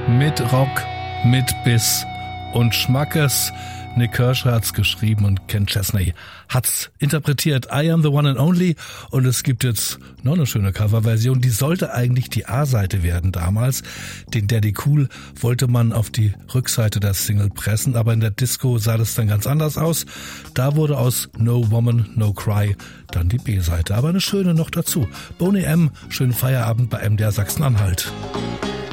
Mit Rock, mit Biss und Schmackes. Nick Kershaw hat's geschrieben und Ken Chesney hat's interpretiert. I Am the One and Only. Und es gibt jetzt noch eine schöne Coverversion. Die sollte eigentlich die A-Seite werden damals. Den Daddy Cool wollte man auf die Rückseite der Single pressen, aber in der Disco sah das dann ganz anders aus. Da wurde aus No Woman, No Cry dann die B-Seite. Aber eine schöne noch dazu. Boney M., schönen Feierabend bei MDR Sachsen-Anhalt.